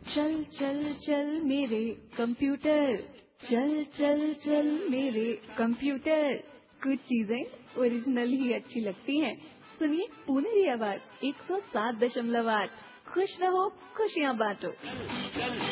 चल चल चल मेरे कंप्यूटर, चल चल चल मेरे कंप्यूटर। कुछ चीजें ओरिजिनल ही अच्छी लगती हैं। सुनिए पुनेरी आवाज 107.8। खुश रहो, खुशियाँ बांटो।